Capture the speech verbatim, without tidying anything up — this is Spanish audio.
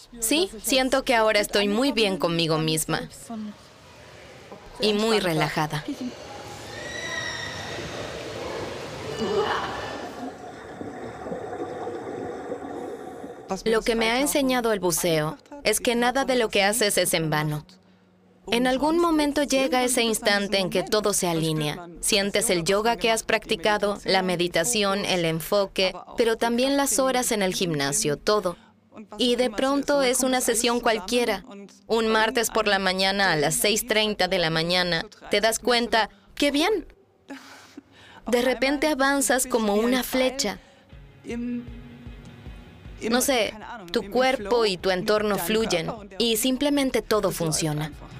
Sí, siento que ahora estoy muy bien conmigo misma y muy relajada. Lo que me ha enseñado el buceo es que nada de lo que haces es en vano. En algún momento llega ese instante en que todo se alinea. Sientes el yoga que has practicado, la meditación, el enfoque, pero también las horas en el gimnasio, todo. Y de pronto es una sesión cualquiera. Un martes por la mañana a las seis treinta de la mañana, te das cuenta, ¡qué bien! De repente avanzas como una flecha. No sé, tu cuerpo y tu entorno fluyen y simplemente todo funciona.